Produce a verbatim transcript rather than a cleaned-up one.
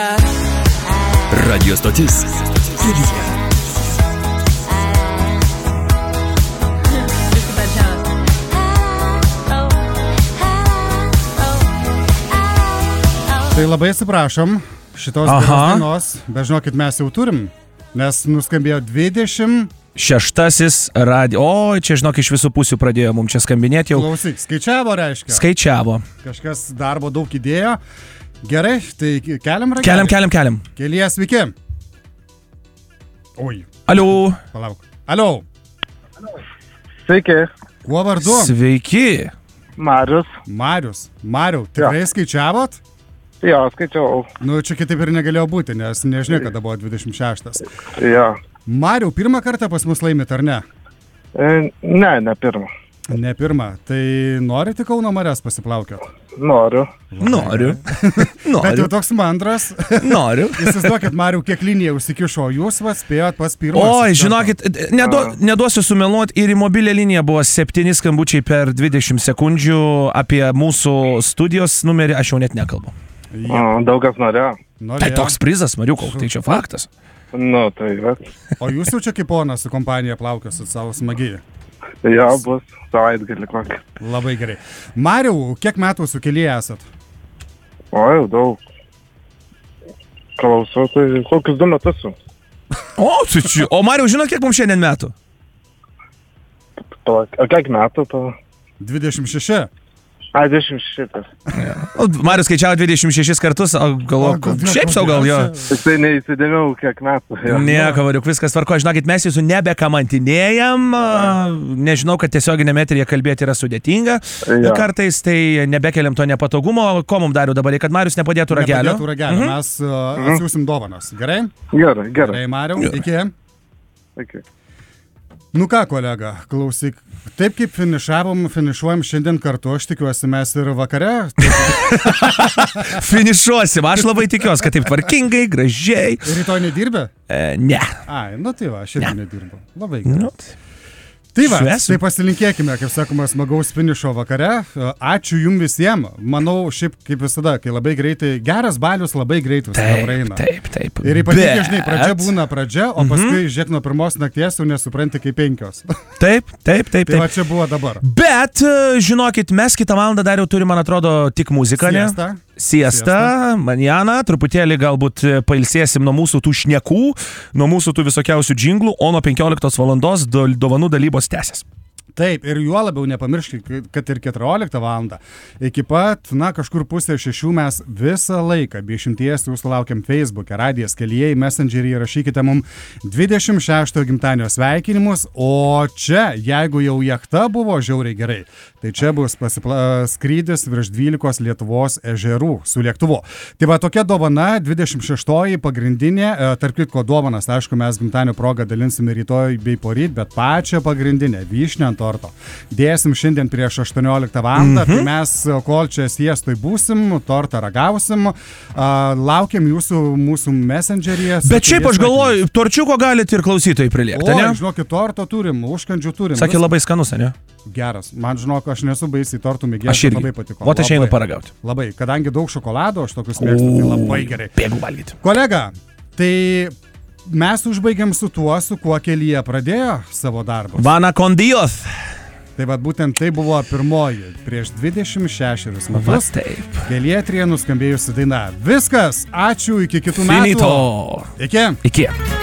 Radio stotis. Kelyje. Tai labai atsiprašom šitos dienos, bet žinokit, mes jau turim, nes nuskambėjo dvidešimt šeštasis radio. O, čia žinok, iš visų pusių pradėjo mums čia skambinėti jau. Klausyk, skaičiavo reiškia. Skaičiavo. Kažkas darbo daug įdėjo. Gerai, tai keliam ragelį. Keliam, keliam, keliam. Kelyje, sveiki. Oi. Aliu. Palauk. Aliu. Sveiki. Kuo vardu? Sveiki. Marius. Marius. Mariau, tikrai ja. Skaičiavot? Jo, skaičiavau. Nu, čia kitaip ir negalėjo būti, nes nežinai, kada buvo dvidešimt šeštas. Jo. Mariau, pirmą kartą pas mus laimit, ar ne? E, ne, ne pirmą. Ne pirmą. Tai norite Kauno marias pasiplaukiot? Noriu. Noriu. Noriu. Bet jau toks mandras. Noriu. Įsivaizduokit, Mariau, kiek linija užsikišo, jūs vas spėjot pas pirmą. Oi, žinokit, nedu, neduosiu sumeluoti, ir į mobilę liniją buvo septyni skambučiai per dvidešimt sekundžių, apie mūsų studijos numerį aš jau net nekalbu. Ja. Daugas norėjo. Tai toks prizas, Mariukau, tai čia faktas. Nu, tai va. O jūs jau čia kaip ponas su kompanija plaukiosit savo smagiai? Jo, bus savaitgalį kokį. Labai gerai. Mariau, kiek metų su Kelyje esat? O, jau daug. Klausau, tai kokius du metus su. O, čia. O Mariau, žinot, kiek mums šiandien metų? O kiek metų? To... dvidešimt šeši. A, dvidešimt šeši. Ja. Marius skaičiavo dvidešimt šešis kartus, o galvo, šiaip sau gal jo. Tai neįsidėmiau kiek metų. Ja. Nieko, Mariuk, viskas tvarko. Žinokit, mes jūsų nebekamantinėjam. Nežinau, kad tiesioginėme eteryje kalbėti yra sudėtinga. Ja. Kartais tai nebekeliam to nepatogumo. Ko mums dariu dabar, kad Marius nepadėtų ragelio? Nepadėtų ragelio. Mhm. Mes uh, atsiūsim dovanas. Gerai? Gerai, gerai. Gerai, Mariau. Iki. Iki. Nu ką, kolega, klausyk, taip kaip finišavom, finišuojam šiandien kartu, aš tikiuosi mes ir vakare. Finišuosim, aš labai tikiuosi, kad taip tvarkingai, gražiai. Ir rytoj nedirbė? E, ne. Ai, nu tai va, aš irgi ne. nedirbu. Labai gerai. Nu. Tai va, Šviesim. tai pasilinkėkime, kaip sakoma, smagaus finišo vakare. Ačiū jum visiems. Manau, šiaip kaip visada, kai labai greitai, geras balius labai greitai praeina. Taip, taip. Ir ypatingai, žinai, pradžia Bet... būna pradžia, o paskui, mm -hmm. žiūrėk, nuo pirmos nakties jau nesupranti kaip penkios. Taip, taip, taip. taip. Tai va čia buvo dabar. Bet, žinokit, mes kitą valandą dar jau turim, man atrodo, tik muziką, ne? Siesta. Siesta, manjana, truputėlį galbūt pailsėsim nuo mūsų tų šnekų, nuo mūsų tų visokiausių džinglų, o nuo penkioliktos valandos dovanų dalybos tęsės. Taip, ir juo labiau nepamirškit, kad ir keturioliktą valandą iki pat, na, kažkur pusė šešių mes visą laiką, be išimties jūsų laukiam Facebook'e, Radijas Kelyje, Messenger'į, rašykite mums dvidešimt šeštojo gimtadienio sveikinimus, o čia, jeigu jau jachta buvo žiauriai gerai, tai čia bus pasipla... skrydis virš dvylikos Lietuvos ežerų su lėktuvu. Tai va tokia dovana, dvidešimt šeštoji pagrindinė, tarp kitko dovanas, aišku, mes gimtadienio progą dalinsime rytoj bei poryt, bet pačią pagrindinę, vyšnę ant torto. Dėsim šiandien prieš aštuonioliktą valandą, mm-hmm. tai mes, kol čia siestoj būsim, tortą ragausim, uh, laukiam jūsų mūsų messengeryje. Bet šiaip aš galvoju, torčiuko galite ir klausytojai priliekti, ne? O, žinokit, torto turim, užkandžių turim. Sakė, labai skanus, ne? Geras. Man, žinok, aš nesu baisiai tortų mėgėjas, aš irgi. Labai patiko. O tai aš einu paragauti. Labai, kadangi daug šokolado, aš tokius mėgstu, tai labai gerai. Bėgu valgyti. Kolega, tai mes užbaigiam su tuo, su kuo Kelyje pradėjo savo darbą. Vana con Dios. Tai va, būtent tai buvo pirmoji prieš dvidešimt šešerius metus. Va, taip. Kelyje trie nuskambėjusi daina. Viskas, ačiū, iki kitų metų. Finito. Iki. Iki.